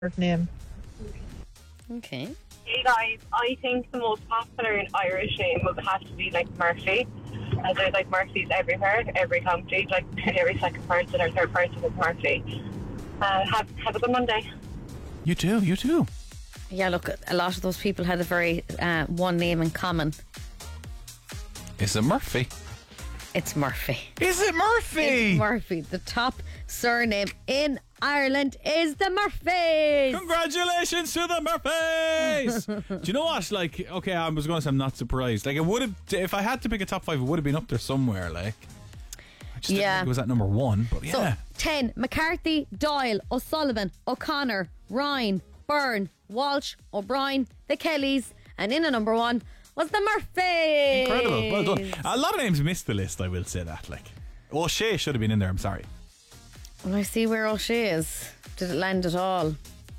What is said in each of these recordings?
name. Okay. Hey guys, I think the most popular Irish name would have to be like Murphy. As there's like Murphys everywhere, every county, like every second person or third person is Murphy. Have a good Monday. You too. Yeah, look, a lot of those people had a very one name in common. Is it Murphy? It's Murphy. Is it Murphy? It's Murphy. The top surname in Ireland is the Murphys. Congratulations to the Murphys! Do you know what? Like, okay, I was going to say I'm not surprised. Like, it would have, if I had to pick a top 5, it would have been up there somewhere. Like, I just didn't think it was at number 1. But yeah. So 10: McCarthy, Doyle, O'Sullivan, O'Connor, Ryan, Byrne, Walsh, O'Brien, the Kellys, and in at number 1 was the Murphys. Incredible. Well done. A lot of names missed the list, I will say that. Like, O'Shea should have been in there, I'm sorry. Well, I see where O'Shea is. Did it land at all?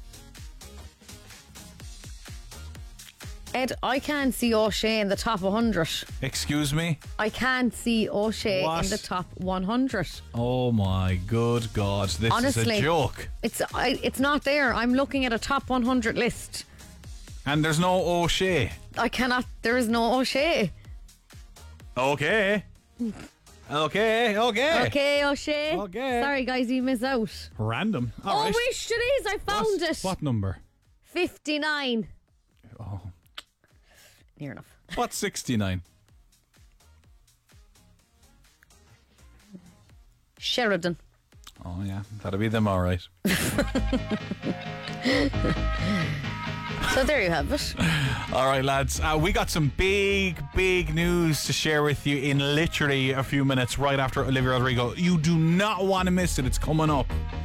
Ed, I can't see O'Shea in the top 100. Excuse me? I can't see O'Shea What? in the top 100. Oh my good God. This Honestly, is a joke. It's not there. I'm looking at a top 100 list. And there's no O'Shea. I cannot. There is no O'Shea. Okay. Okay. Okay, O'Shea. Okay. Sorry, guys, you miss out. Random. All right. Wish it is. I found it. What number? 59. Oh. Near enough. What's 69? Sheridan. Oh, yeah. That'll be them, all right. So there you have it. All right, lads. We got some big news to share with you in literally a few minutes right after Olivia Rodrigo. You do not want to miss it. It's coming up.